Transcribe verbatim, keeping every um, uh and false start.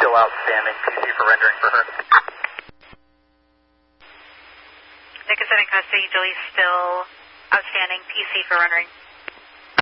still outstanding. P C for rendering for her. Nick is in custody. Julie's still outstanding. P C for rendering.